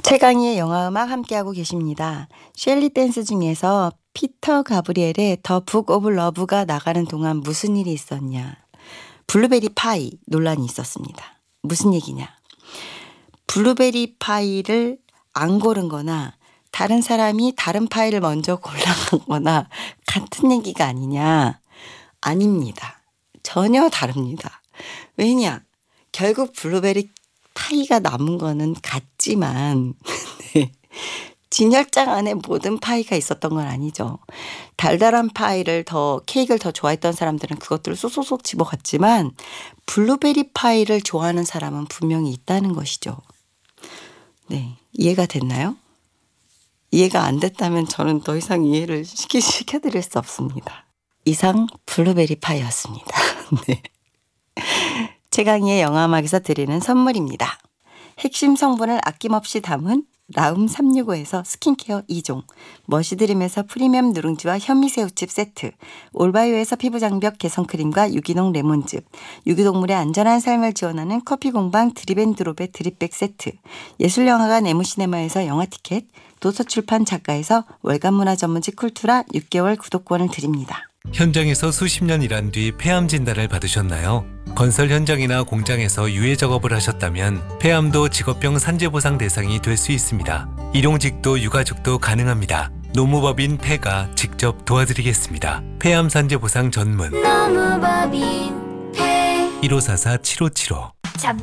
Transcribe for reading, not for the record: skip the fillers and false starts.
최강희의 영화음악 함께하고 계십니다. 셸리 댄스 중에서 피터 가브리엘의 더 북 오브 러브가 나가는 동안 무슨 일이 있었냐. 블루베리 파이 논란이 있었습니다. 무슨 얘기냐. 블루베리 파이를 안 고른 거나 다른 사람이 다른 파이를 먼저 골라간 거나 같은 얘기가 아니냐. 아닙니다. 전혀 다릅니다. 왜냐. 결국 블루베리 파이가 남은 거는 같지만 네. 진열장 안에 모든 파이가 있었던 건 아니죠. 달달한 파이를 케이크를 더 좋아했던 사람들은 그것들을 쏙쏙쏙 집어갔지만 블루베리 파이를 좋아하는 사람은 분명히 있다는 것이죠. 네, 이해가 됐나요? 이해가 안 됐다면 저는 더 이상 이해를 시켜드릴 수 없습니다. 이상 블루베리 파이였습니다. 네. 최강희의 영화음악에서 드리는 선물입니다. 핵심 성분을 아낌없이 담은 라움 365에서 스킨케어 2종, 머시드림에서 프리미엄 누룽지와 현미새우칩 세트, 올바이오에서 피부장벽 개선크림과 유기농 레몬즙, 유기동물의 안전한 삶을 지원하는 커피공방 드립앤드롭의 드립백 세트, 예술영화관 에무시네마에서 영화티켓, 도서출판 작가에서 월간문화 전문지 쿨투라 6개월 구독권을 드립니다. 현장에서 수십 년 일한 뒤 폐암 진단을 받으셨나요? 건설 현장이나 공장에서 유해 작업을 하셨다면 폐암도 직업병 산재보상 대상이 될 수 있습니다. 일용직도 유가족도 가능합니다. 노무법인 폐가 직접 도와드리겠습니다. 폐암 산재보상 전문 노무법인 폐 1544-7575